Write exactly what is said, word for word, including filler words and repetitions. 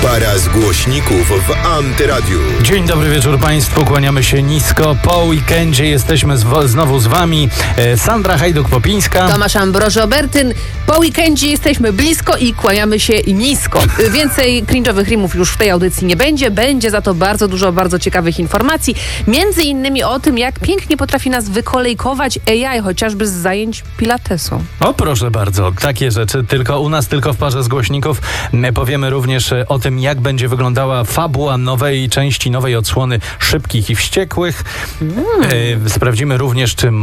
Para z głośników w Antyradiu. Dzień dobry wieczór Państwu, kłaniamy się nisko. Po weekendzie jesteśmy z, znowu z Wami. E, Sandra Hajduk-Popińska. Tomasz Ambrożo-Bertyn. Po weekendzie jesteśmy blisko i kłaniamy się nisko. Więcej cringe'owych rimów już w tej audycji nie będzie. Będzie za to bardzo dużo bardzo ciekawych informacji. Między innymi o tym, jak pięknie potrafi nas wykolejkować A I, chociażby z zajęć pilatesu. O proszę bardzo, takie rzeczy tylko u nas, tylko w parze z głośników. My powiemy również o tym, jak będzie wyglądała fabuła nowej części, nowej odsłony Szybkich i Wściekłych. Mm. E, sprawdzimy również, czy